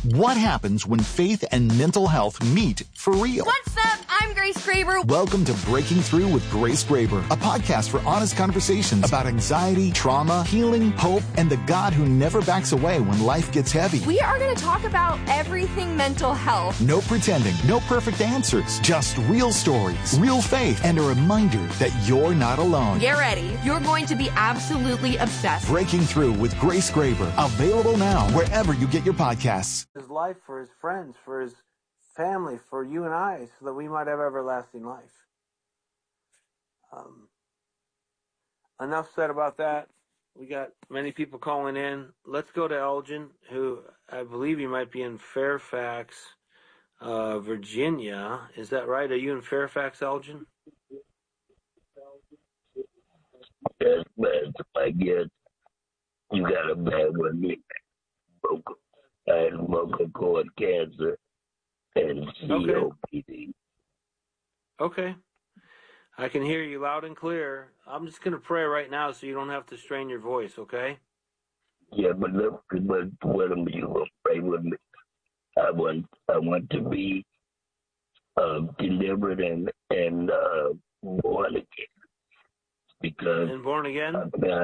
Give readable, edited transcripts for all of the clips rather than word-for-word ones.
What happens when faith and mental health meet for real? What's up? I'm Grace Graber. Welcome to Breaking Through with Grace Graber, a podcast for honest conversations about anxiety, trauma, healing, hope, and the God who never backs away when life gets heavy. We are going to talk about everything mental health. No pretending, no perfect answers, just real stories, real faith, and a reminder that you're not alone. Get ready. You're going to be absolutely obsessed. Breaking Through with Grace Graber, available now wherever you get your podcasts. His life for his friends, for his family, for you and I, so that we might have everlasting life. Enough said about that. We got many people calling in. Let's go to Elgin, who I believe you might be in Fairfax, Virginia. Is that right? Are you in Fairfax, Elgin? Yes, man. I guess you got a bad one. I had vocal cord cancer and COPD. Okay. I can hear you loud and clear. I'm just going to pray right now so you don't have to strain your voice, okay? Yeah, but look, what am you going to pray with me? I want to be delivered and born again. Because and born again?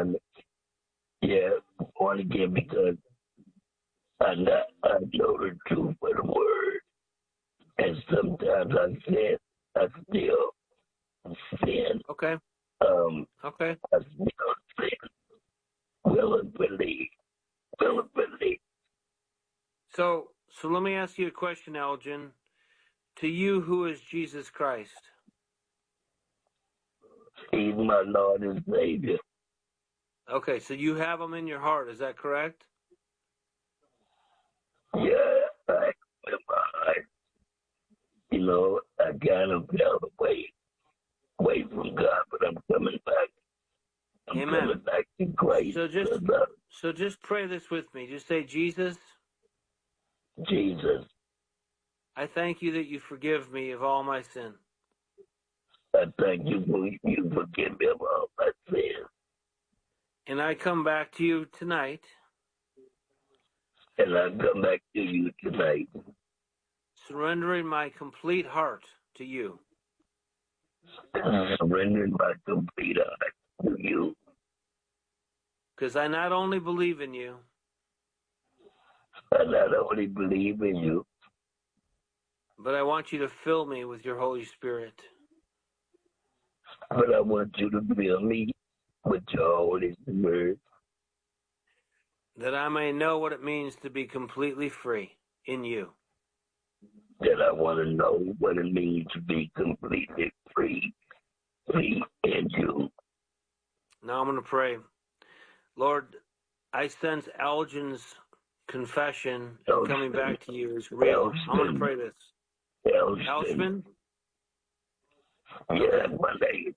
Born again because I know the truth of the word. And sometimes I still sin. Okay. Okay. I still sin. Will and believe. So let me ask you a question, Elgin. To you, who is Jesus Christ? He's my Lord and Savior. Okay, so you have him in your heart, is that correct? Yeah, I in my heart. You know, I kind of fell away from God, but I'm coming back. Amen. Coming back to Christ. So just pray this with me. Just say, Jesus, I thank you that you forgive me of all my sin. I thank you for you forgive me of all my sins. And I come back to you tonight. Surrendering my complete heart to you. Surrendering my complete heart to you. Because I not only believe in you. But I want you to fill me with your Holy Spirit. But I want you to fill me with your Holy Spirit. That I may know what it means to be completely free in you. That I want to know what it means to be completely free in you. Now I'm going to pray. Lord, I sense Elgin's confession and coming back to you is real. I'm going to pray this. Elshman? Yeah, my name.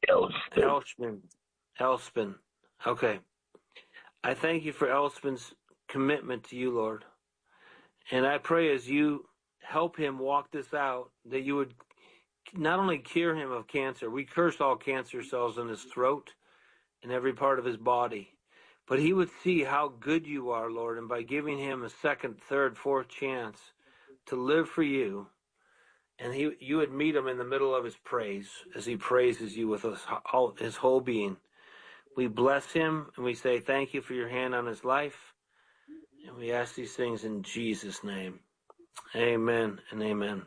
Elspin. Okay. I thank you for Elspin's commitment to you, Lord. And I pray as you help him walk this out, that you would not only cure him of cancer, we curse all cancer cells in his throat and every part of his body, but he would see how good you are, Lord, and by giving him a second, third, fourth chance to live for you, and you would meet him in the middle of his praise as he praises you with his whole being. We bless him and we say thank you for your hand on his life. And we ask these things in Jesus' name. Amen and amen.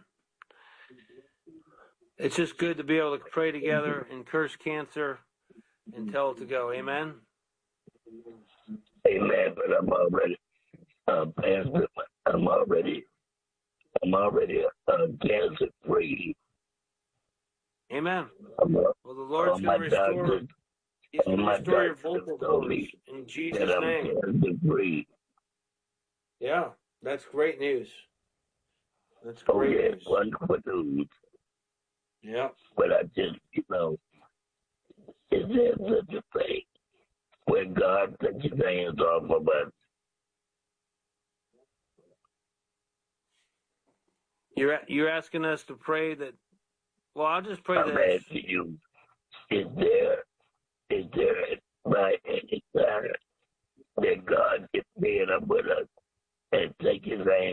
It's just good to be able to pray together and curse cancer and tell it to go. Amen? Amen, but I'm already Pastor, I'm already cancer free. Amen. Well, the Lord's going to restore. He's going to restore your vocal cords in Jesus' name. Free. Yeah, that's great news. That's great news. Wonderful news. Yeah. But I just, is there such a thing where God takes his hands off of us? You're asking us to pray that. Well, I'll just pray I'm asking you, is there by any time that God gets fed up with us and take his hand